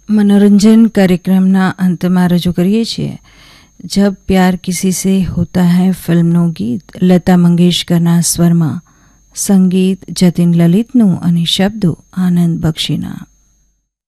मनोरंजन कार्यक्रमના અંતમાં રજૂ કરીએ છીએ જબ પ્યાર કિસી સે હોતા હૈ ફિલ્મનું ગીત લતા મંગેશકરના સ્વરમાં, સંગીત જતિન લલિતનું અને શબ્દો આનંદ બક્ષીના.